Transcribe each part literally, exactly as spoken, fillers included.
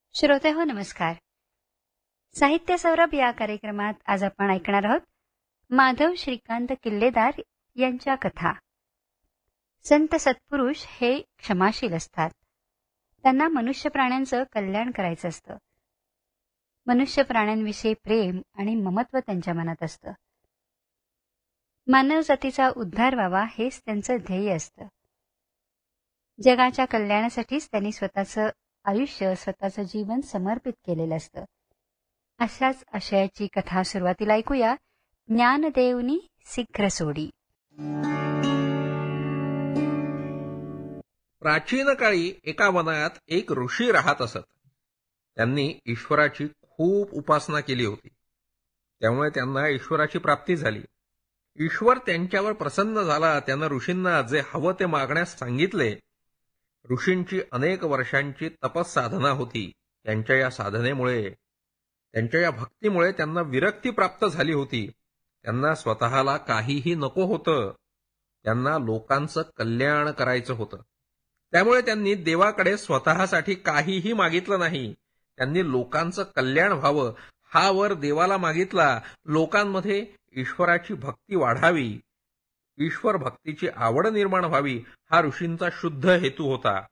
श्रोते हो नमस्कार. साहित्य सौरभ या कार्यक्रमात आज आपण ऐकणार आहोत माधव श्रीकांत किल्लेदार यांच्या कथा. संत सत्पुरुष हे क्षमाशील असतात. त्यांना मनुष्य प्राण्यांचं कल्याण करायचं असतं. मनुष्य प्राण्यांविषयी प्रेम आणि ममत्व त्यांच्या मनात असतं. मानव जातीचा उद्धार व्हावा हेच त्यांचं ध्येय असतं. जगाच्या कल्याणासाठीच त्यांनी स्वतःचं आयुष्य स्वतःचं जीवन समर्पित केलेलं असतं. अशाच आशयाची कथा सुरुवातीला ऐकूया. ज्ञानदेवनी शीघ्र सोडी. प्राचीन काळी एका वनात एक ऋषी राहत असत. त्यांनी ईश्वराची खूप उपासना केली होती. त्यामुळे त्यांना ईश्वराची प्राप्ती झाली. ईश्वर त्यांच्यावर प्रसन्न झाला. त्यानं ऋषींना जे हवं ते मागण्यास सांगितले. ऋषींची अनेक वर्षांची तपस्साधना होती. त्यांच्या या साधनेमुळे त्यांच्या या भक्तीमुळे त्यांना विरक्ती प्राप्त झाली होती. त्यांना स्वतःला काहीही नको होतं. त्यांना लोकांचं कल्याण करायचं होतं. त्यामुळे त्यांनी देवाकडे स्वतःसाठी काहीही मागितलं नाही. त्यांनी लोकांचं कल्याण व्हावं हा वर देवाला मागितला. लोकांमध्ये ईश्वराची भक्ती वाढावी, ईश्वर भक्तीची आवड निर्माण व्हावी हा ऋषींचा शुद्ध हेतू होता.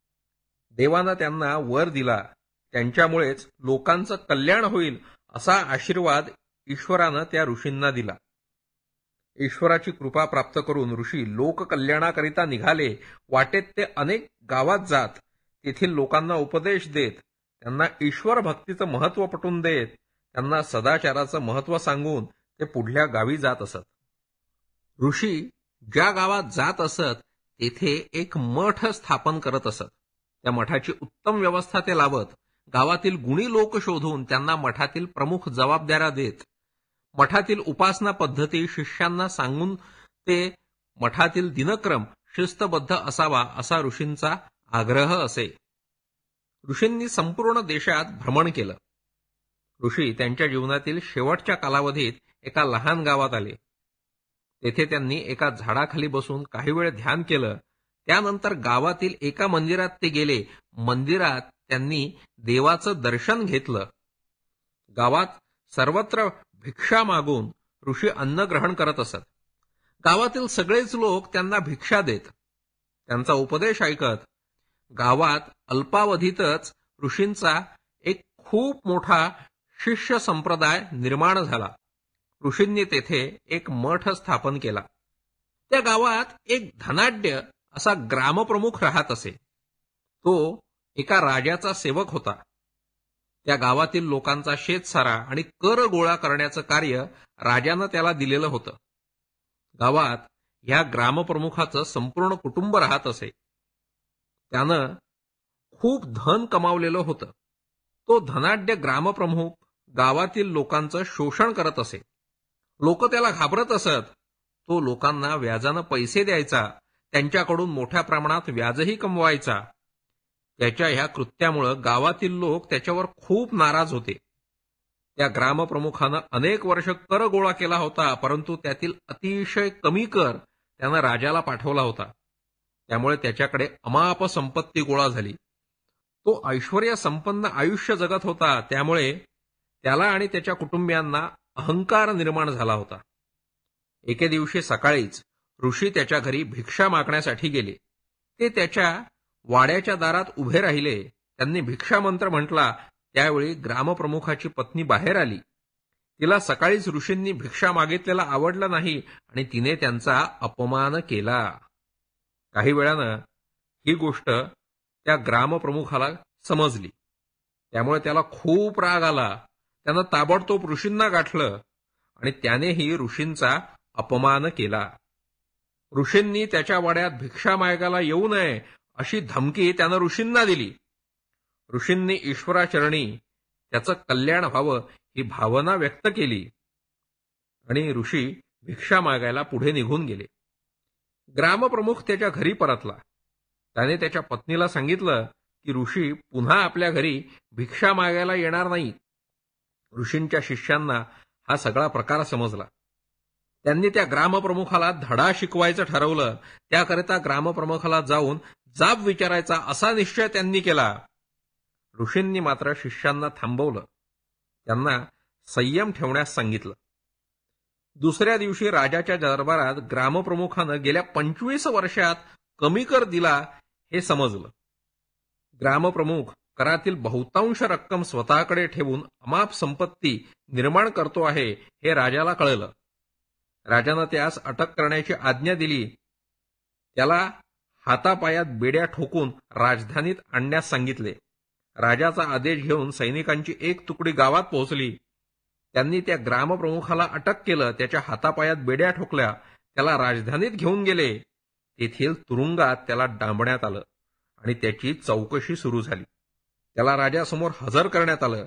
देवानं त्यांना वर दिला. त्यांच्यामुळेच लोकांचं कल्याण होईल असा आशीर्वाद ईश्वरानं त्या ऋषींना दिला. ईश्वराची कृपा प्राप्त करून ऋषी लोककल्याणाकरिता निघाले. वाटेत ते अनेक गावात जात तेथील लोकांना उपदेश देत, त्यांना ईश्वर भक्तीचं महत्त्व पटवून देत, त्यांना सदाचाराचं महत्त्व सांगून ते पुढल्या गावी जात असत. ऋषी ज्या गावात जात असत तेथे एक मठ स्थापन करत असत. त्या मठाची उत्तम व्यवस्था ते लावत. गावातील गुणी लोक शोधून त्यांना मठातील प्रमुख जबाबदाऱ्या देत. मठातील उपासना पद्धती शिष्यांना सांगून ते मठातील दिनक्रम शिस्तबद्ध असावा असा ऋषींचा आग्रह असे. ऋषींनी संपूर्ण देशात भ्रमण केलं. ऋषी त्यांच्या जीवनातील शेवटच्या कालावधीत एका लहान गावात आले. तेथे त्यांनी एका झाडाखाली बसून काही वेळ ध्यान केलं. त्यानंतर गावातील एका मंदिरात ते गेले. मंदिरात त्यांनी देवाचं दर्शन घेतलं. गावात सर्वत्र भिक्षा मागून ऋषी अन्न ग्रहण करत असत. गावातील सगळेच लोक त्यांना भिक्षा देत. त्यांचा उपदेश ऐकत. गावात अल्पावधीतच ऋषींचा एक खूप मोठा शिष्य संप्रदाय निर्माण झाला. ऋषींनी तेथे एक मठ स्थापन केला. त्या गावात एक धनाढ्य असा ग्रामप्रमुख राहत असे. तो एका राजाचा सेवक होता. त्या गावातील लोकांचा शेतसारा आणि कर गोळा करण्याचं कार्य राजानं त्याला दिलेलं होतं. गावात ह्या ग्रामप्रमुखाचं संपूर्ण कुटुंब राहत असे. त्यानं खूप धन कमावलेलं होतं. तो धनाढ्य ग्रामप्रमुख गावातील लोकांचं शोषण करत असे. लोक त्याला घाबरत असत. तो लोकांना व्याजानं पैसे द्यायचा. त्यांच्याकडून मोठ्या प्रमाणात व्याजही कमवायचा. त्याच्या ह्या कृत्यामुळं गावातील लोक त्याच्यावर खूप नाराज होते. त्या ग्रामप्रमुखानं अनेक वर्ष कर गोळा केला होता, परंतु त्यातील अतिशय कमी कर त्यानं राजाला पाठवला होता. त्यामुळे त्याच्याकडे अमाप संपत्ती गोळा झाली. तो ऐश्वर्य संपन्न आयुष्य जगत होता. त्यामुळे त्याला आणि त्याच्या कुटुंबियांना अहंकार निर्माण झाला होता. एके दिवशी सकाळीच ऋषी त्याच्या घरी भिक्षा मागण्यासाठी गेले. ते त्याच्या वाड्याच्या दारात उभे राहिले. त्यांनी भिक्षा मंत्र म्हटला. त्यावेळी ग्रामप्रमुखाची पत्नी बाहेर आली. तिला सकाळीच ऋषींनी भिक्षा मागितलेला आवडलं नाही आणि तिने त्यांचा अपमान केला. काही वेळानं ही गोष्ट त्या ग्रामप्रमुखाला समजली. त्यामुळे त्याला खूप राग आला. त्यानं ताबडतोब ऋषींना गाठलं आणि त्यानेही ऋषींचा अपमान केला. ऋषींनी त्याच्या वाड्यात भिक्षा मागायला येऊ नये अशी धमकी त्यानं ऋषींना दिली. ऋषींनी ईश्वराचरणी त्याचं कल्याण व्हावं ही भावना व्यक्त केली आणि ऋषी भिक्षा मागायला पुढे निघून गेले. ग्रामप्रमुख त्याच्या घरी परतला. त्याने त्याच्या पत्नीला सांगितलं की ऋषी पुन्हा आपल्या घरी भिक्षा मागायला येणार नाही. ऋषींच्या शिष्यांना हा सगळा प्रकार समजला. त्यांनी त्या ग्रामप्रमुखाला धडा शिकवायचं ठरवलं. त्याकरिता ग्रामप्रमुखाला जाऊन जाब विचारायचा असा निश्चय त्यांनी केला. ऋषींनी मात्र शिष्यांना थांबवलं, त्यांना संयम ठेवण्यास सांगितलं. दुसऱ्या दिवशी राजाच्या दरबारात ग्रामप्रमुखानं गेल्या पंचवीस वर्षात कमी कर दिला हे समजलं. ग्रामप्रमुख करातील बहुतांश रक्कम स्वतःकडे ठेवून अमाप संपत्ती निर्माण करतो आहे हे राजाला कळलं. राजानं त्यास अटक करण्याची आज्ञा दिली. त्याला हातापायात बेड्या ठोकून राजधानीत आणण्यास सांगितले. राजाचा आदेश घेऊन सैनिकांची एक तुकडी गावात पोहोचली. त्यांनी त्या ग्रामप्रमुखाला अटक केलं, त्याच्या हातापायात बेड्या ठोकल्या, त्याला राजधानीत घेऊन गेले. तेथील तुरुंगात त्याला डांबण्यात आलं आणि त्याची चौकशी सुरू झाली. त्याला राजासमोर हजर करण्यात आलं.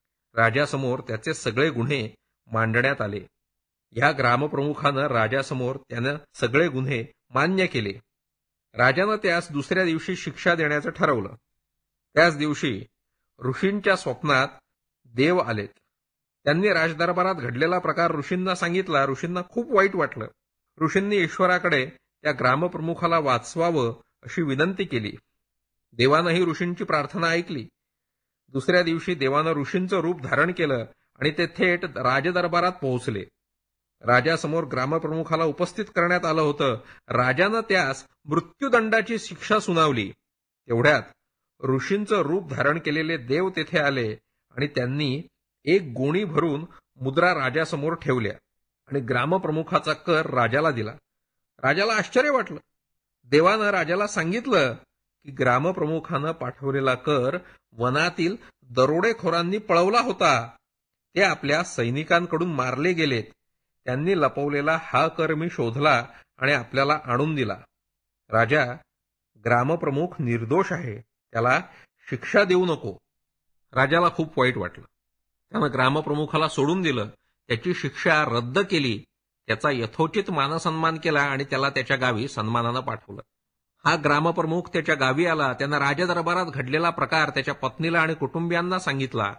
राजासमोर त्याचे सगळे गुन्हे मांडण्यात आले. ह्या ग्रामप्रमुखानं राजासमोर त्यानं सगळे गुन्हे मान्य केले. राजानं त्यास दुसऱ्या दिवशी शिक्षा देण्याचं ठरवलं. त्याच दिवशी ऋषींच्या स्वप्नात देव आलेत. त्यांनी राजदरबारात घडलेला प्रकार ऋषींना सांगितला. ऋषींना खूप वाईट वाटलं. ऋषींनी ईश्वराकडे त्या ग्रामप्रमुखाला वाचवावं अशी विनंती केली. देवानंही ऋषींची प्रार्थना ऐकली. दुसऱ्या दिवशी देवानं ऋषींचं रूप धारण केलं आणि ते थेट राजदरबारात पोहोचले. राजासमोर ग्रामप्रमुखाला उपस्थित करण्यात आलं होतं. राजानं त्यास मृत्यूदंडाची शिक्षा सुनावली. तेवढ्यात ऋषींचं रूप धारण केलेले देव तेथे आले आणि त्यांनी एक गोणी भरून मुद्रा राजासमोर ठेवल्या आणि ग्रामप्रमुखाचा कर राजाला दिला. राजाला आश्चर्य वाटलं. देवानं राजाला सांगितलं की ग्रामप्रमुखानं पाठवलेला कर वनातील दरोडेखोरांनी पळवला होता. ते आपल्या सैनिकांकडून मारले गेलेत. त्यांनी लपवलेला हा कर मी शोधला आणि आपल्याला आणून दिला. राजा, ग्रामप्रमुख निर्दोष आहे, त्याला शिक्षा देऊ नको. राजाला खूप वाईट वाटलं. त्यानं ग्रामप्रमुखाला सोडून दिलं, त्याची शिक्षा रद्द केली, त्याचा यथोचित मानसन्मान केला आणि त्याला त्याच्या गावी सन्मानानं पाठवलं. हा ग्रामप्रमुख त्याच्या गावी आला. त्यानं राजदरबारात घडलेला प्रकार त्याच्या पत्नीला आणि कुटुंबियांना सांगितला.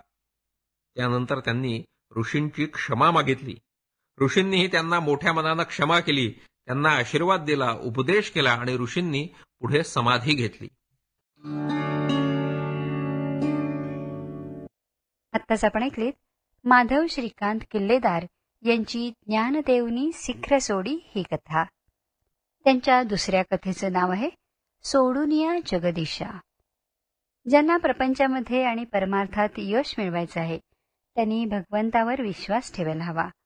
त्यानंतर त्यांनी ऋषींची क्षमा मागितली. ऋषींनीही त्यांना मोठ्या मनानं क्षमा केली, त्यांना आशीर्वाद दिला, उपदेश केला आणि ऋषींनी पुढे समाधी घेतली. आत्ताच आपण ऐकलीत माधव श्रीकांत किल्लेदार यांची ज्ञानदेवनी शीघ्र सोडी ही कथा. त्यांच्या दुसऱ्या कथेचं नाव आहे सोडूनिया जगदीशा. ज्यांना प्रपंचामध्ये आणि परमार्थात यश मिळवायचं आहे त्यांनी भगवंतावर विश्वास ठेवायला हवा.